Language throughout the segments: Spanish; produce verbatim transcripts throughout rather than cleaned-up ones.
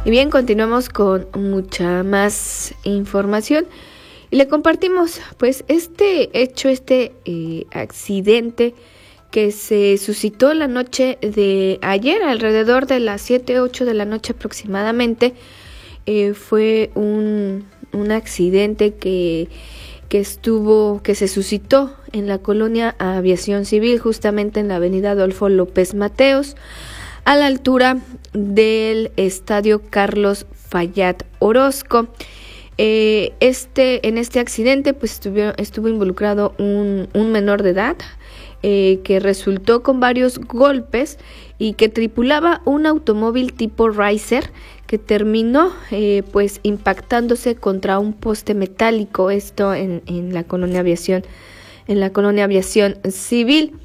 Y bien, continuamos con mucha más información y le compartimos pues este hecho, este eh, accidente que se suscitó la noche de ayer, alrededor de las siete, ocho de la noche aproximadamente. Eh, fue un, un accidente que, que estuvo, que se suscitó en la colonia Aviación Civil, justamente en la avenida Adolfo López Mateos, a la altura del estadio Carlos Fallat Orozco. Eh, este, en este accidente pues estuvo, estuvo involucrado un, un menor de edad eh, que resultó con varios golpes y que tripulaba un automóvil tipo Riser que terminó eh, pues impactándose contra un poste metálico, esto en, en la colonia aviación, en la colonia Aviación Civil.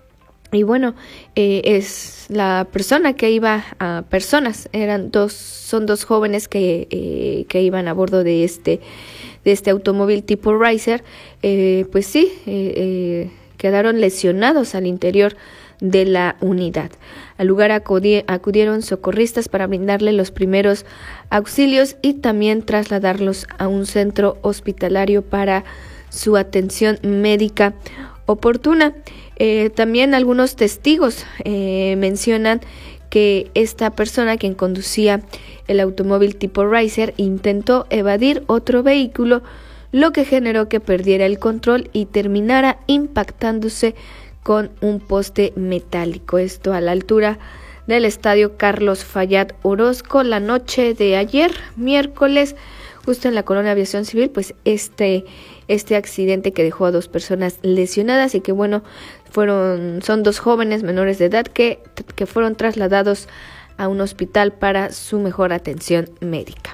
Y bueno, eh, es la persona que iba a personas, eran dos, son dos jóvenes que, eh, que iban a bordo de este, de este automóvil tipo Riser, eh, pues sí, eh, eh, quedaron lesionados al interior de la unidad. Al lugar acudi- acudieron socorristas para brindarle los primeros auxilios y también trasladarlos a un centro hospitalario para su atención médica oportuna. Eh, también algunos testigos eh, mencionan que esta persona, quien conducía el automóvil tipo Riser, intentó evadir otro vehículo, lo que generó que perdiera el control y terminara impactándose con un poste metálico. Esto a la altura del estadio Carlos Fallat Orozco la noche de ayer, miércoles, justo en la colonia Aviación Civil, pues este, este accidente que dejó a dos personas lesionadas y que bueno, fueron, son dos jóvenes menores de edad que, que fueron trasladados a un hospital para su mejor atención médica.